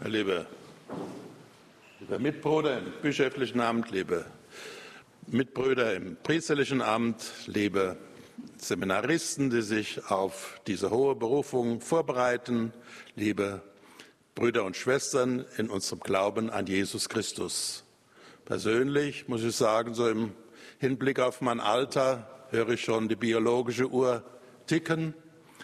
Lieber Mitbruder im bischöflichen Amt, liebe Mitbrüder im priesterlichen Amt, liebe Seminaristen, die sich auf diese hohe Berufung vorbereiten, liebe Brüder und Schwestern in unserem Glauben an Jesus Christus. Persönlich muss ich sagen, so im Hinblick auf mein Alter höre ich schon die biologische Uhr ticken,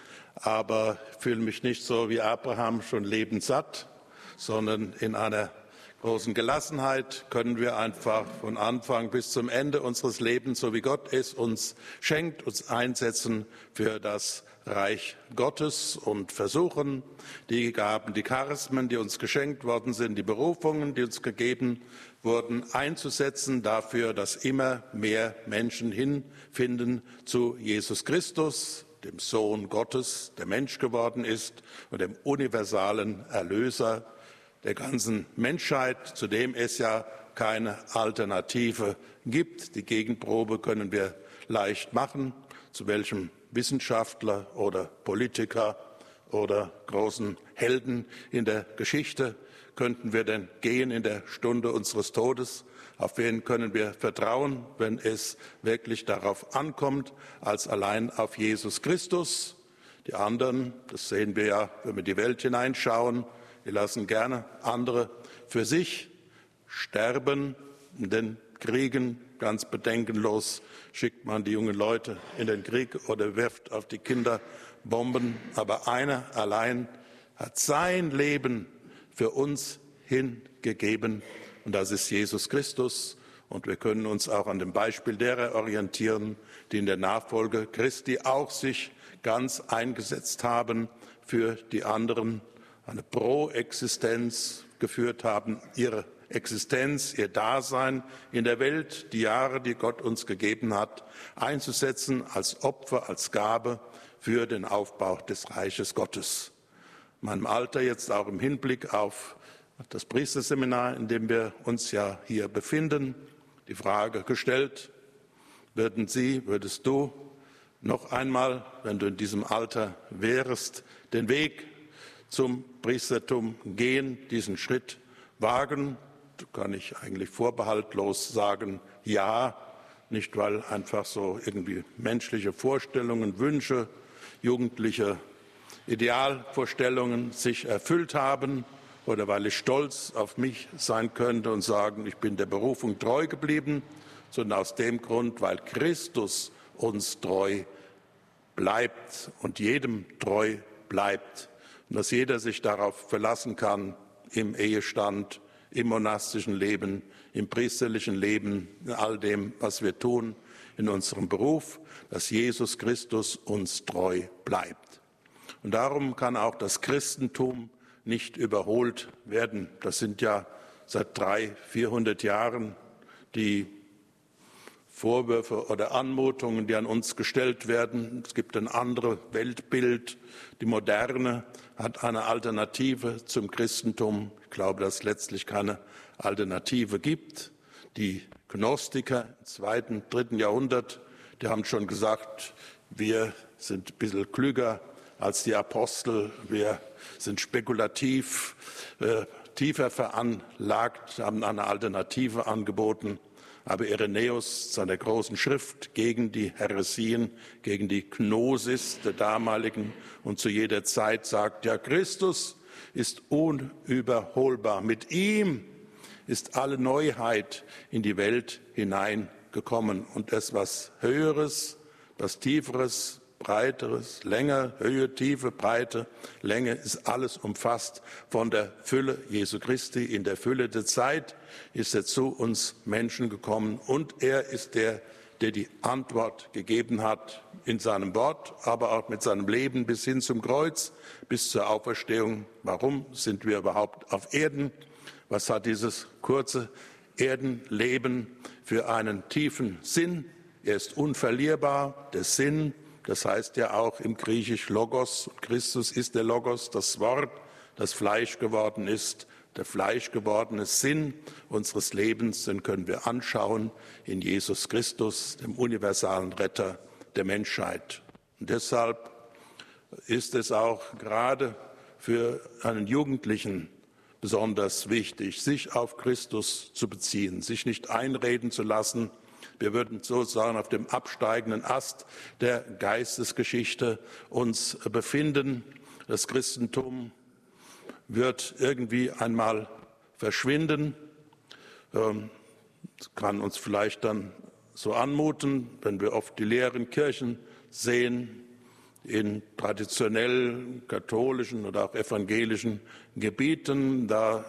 aber fühle mich nicht so wie Abraham schon lebenssatt, sondern in einer großen Gelassenheit können wir einfach von Anfang bis zum Ende unseres Lebens, so wie Gott es uns schenkt, uns einsetzen für das Reich Gottes und versuchen, die Gaben, die Charismen, die uns geschenkt worden sind, die Berufungen, die uns gegeben wurden, einzusetzen dafür, dass immer mehr Menschen hinfinden zu Jesus Christus, dem Sohn Gottes, der Mensch geworden ist und dem universalen Erlöser der ganzen Menschheit, zu dem es ja keine Alternative gibt. Die Gegenprobe können wir leicht machen, zu welchem Wissenschaftler oder Politiker oder großen Helden in der Geschichte könnten wir denn gehen in der Stunde unseres Todes? Auf wen können wir vertrauen, wenn es wirklich darauf ankommt, als allein auf Jesus Christus? Die anderen, das sehen wir ja, wenn wir in die Welt hineinschauen, die lassen gerne andere für sich sterben. In den Kriegen ganz bedenkenlos schickt man die jungen Leute in den Krieg oder wirft auf die Kinder Bomben. Aber einer allein hat sein Leben für uns hingegeben und das ist Jesus Christus. Und wir können uns auch an dem Beispiel derer orientieren, die in der Nachfolge Christi auch sich ganz eingesetzt haben für die anderen, eine Pro-Existenz geführt haben, ihre Existenz, ihr Dasein in der Welt, die Jahre, die Gott uns gegeben hat, einzusetzen als Opfer, als Gabe für den Aufbau des Reiches Gottes. In meinem Alter jetzt auch im Hinblick auf das Priesterseminar, in dem wir uns ja hier befinden, die Frage gestellt, würdest du noch einmal, wenn du in diesem Alter wärst, den Weg zum Priestertum gehen, diesen Schritt wagen? Da kann ich eigentlich vorbehaltlos sagen, ja, nicht weil einfach so irgendwie menschliche Vorstellungen, Wünsche, jugendliche Idealvorstellungen sich erfüllt haben oder weil ich stolz auf mich sein könnte und sagen, ich bin der Berufung treu geblieben, sondern aus dem Grund, weil Christus uns treu bleibt und jedem treu bleibt. Und dass jeder sich darauf verlassen kann, im Ehestand, im monastischen Leben, im priesterlichen Leben, in all dem, was wir tun, in unserem Beruf, dass Jesus Christus uns treu bleibt. Und darum kann auch das Christentum nicht überholt werden. Das sind ja seit 300-400 Jahren die Vorwürfe oder Anmutungen, die an uns gestellt werden. Es gibt ein anderes Weltbild. Die Moderne hat eine Alternative zum Christentum. Ich glaube, dass es letztlich keine Alternative gibt. Die Gnostiker im 2., 3. Jahrhundert, die haben schon gesagt, wir sind ein bisschen klüger als die Apostel. Wir sind spekulativ, tiefer veranlagt, haben eine Alternative angeboten. Aber Irenäus, seiner großen Schrift gegen die Häresien, gegen die Gnosis der damaligen und zu jeder Zeit sagt, ja, Christus ist unüberholbar. Mit ihm ist alle Neuheit in die Welt hineingekommen und etwas Höheres, was Tieferes, Breiteres, Länge, Höhe, Tiefe, Breite, Länge ist alles umfasst von der Fülle Jesu Christi. In der Fülle der Zeit ist er zu uns Menschen gekommen und er ist der die Antwort gegeben hat in seinem Wort, aber auch mit seinem Leben bis hin zum Kreuz, bis zur Auferstehung. Warum sind wir überhaupt auf Erden? Was hat dieses kurze Erdenleben für einen tiefen Sinn? Er ist unverlierbar, der Sinn. Das heißt ja auch im Griechisch Logos. Christus ist der Logos, das Wort, das Fleisch geworden ist. Der fleischgewordene Sinn unseres Lebens, den können wir anschauen in Jesus Christus, dem universalen Retter der Menschheit. Und deshalb ist es auch gerade für einen Jugendlichen besonders wichtig, sich auf Christus zu beziehen, sich nicht einreden zu lassen. Wir würden sozusagen auf dem absteigenden Ast der Geistesgeschichte uns befinden. Das Christentum wird irgendwie einmal verschwinden. Das kann uns vielleicht dann so anmuten, wenn wir oft die leeren Kirchen sehen, in traditionell katholischen oder auch evangelischen Gebieten. Da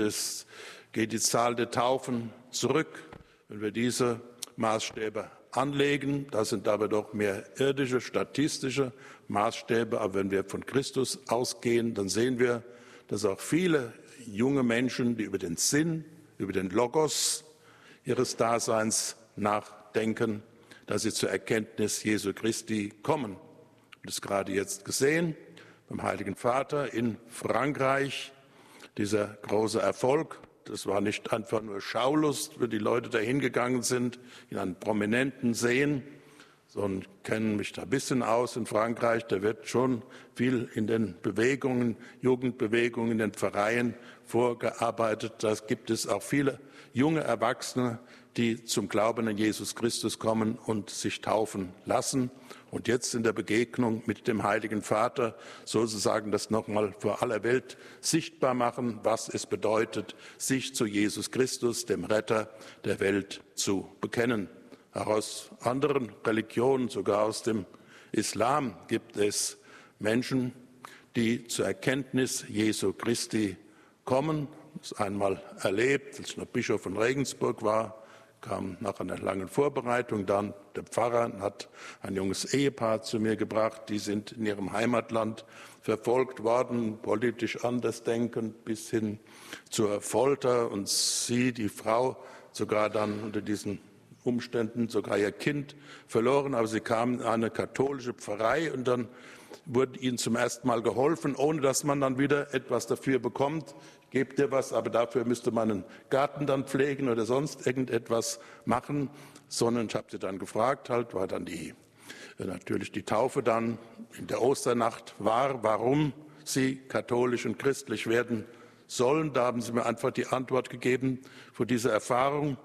geht die Zahl der Taufen zurück. Wenn wir diese Maßstäbe anlegen, das sind aber doch mehr irdische, statistische Maßstäbe. Aber wenn wir von Christus ausgehen, dann sehen wir, dass auch viele junge Menschen, die über den Sinn, über den Logos ihres Daseins nachdenken, dass sie zur Erkenntnis Jesu Christi kommen. Das gerade jetzt gesehen beim Heiligen Vater in Frankreich, dieser große Erfolg. Das war nicht einfach nur Schaulust, wo die Leute dahin gegangen sind, in einen prominenten Seen, sondern kennen mich da ein bisschen aus in Frankreich. Da wird schon viel in den Bewegungen, Jugendbewegungen, in den Vereinen vorgearbeitet. Da gibt es auch viele junge Erwachsene, die zum Glauben an Jesus Christus kommen und sich taufen lassen. Und jetzt in der Begegnung mit dem Heiligen Vater sozusagen das nochmal vor aller Welt sichtbar machen, was es bedeutet, sich zu Jesus Christus, dem Retter der Welt, zu bekennen. Auch aus anderen Religionen, sogar aus dem Islam, gibt es Menschen, die zur Erkenntnis Jesu Christi kommen. Das einmal erlebt, als ich noch Bischof von Regensburg war, kam nach einer langen Vorbereitung dann der Pfarrer und hat ein junges Ehepaar zu mir gebracht. Die sind in ihrem Heimatland verfolgt worden, politisch andersdenkend bis hin zur Folter. Und sie, die Frau, sogar dann unter diesen Umständen sogar ihr Kind verloren. Aber sie kamen in eine katholische Pfarrei und dann wurde ihnen zum ersten Mal geholfen, ohne dass man dann wieder etwas dafür bekommt. Gebt dir was, aber dafür müsste man einen Garten dann pflegen oder sonst irgendetwas machen. Sondern ich habe sie dann gefragt, war dann natürlich die Taufe dann in der Osternacht war, warum sie katholisch und christlich werden sollen. Da haben sie mir einfach die Antwort gegeben, vor dieser Erfahrung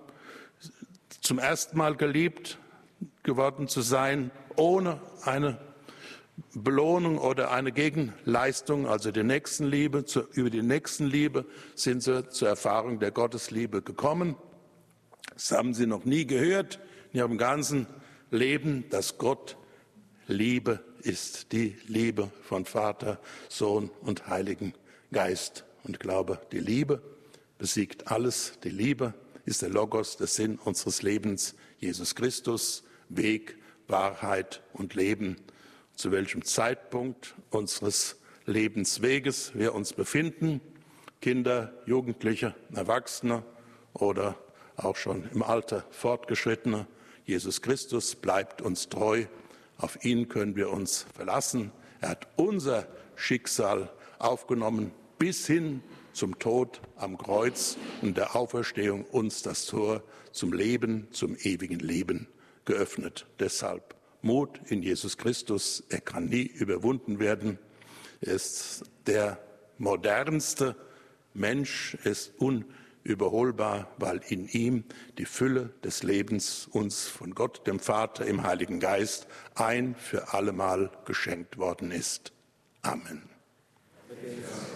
zum ersten Mal geliebt geworden zu sein, ohne eine Belohnung oder eine Gegenleistung, also die Nächstenliebe. Über die Nächstenliebe sind sie zur Erfahrung der Gottesliebe gekommen. Das haben sie noch nie gehört in ihrem ganzen Leben, dass Gott Liebe ist, die Liebe von Vater, Sohn und Heiligen Geist. Und ich glaube, die Liebe besiegt alles. Die Liebe ist der Logos, der Sinn unseres Lebens, Jesus Christus, Weg, Wahrheit und Leben. Zu welchem Zeitpunkt unseres Lebensweges wir uns befinden, Kinder, Jugendliche, Erwachsene oder auch schon im Alter Fortgeschrittene. Jesus Christus bleibt uns treu, auf ihn können wir uns verlassen. Er hat unser Schicksal aufgenommen bis hin zum Tod am Kreuz und der Auferstehung uns das Tor zum Leben, zum ewigen Leben geöffnet. Deshalb Mut in Jesus Christus, er kann nie überwunden werden. Er ist der modernste Mensch, er ist unüberholbar, weil in ihm die Fülle des Lebens uns von Gott, dem Vater, im Heiligen Geist ein für allemal geschenkt worden ist. Amen.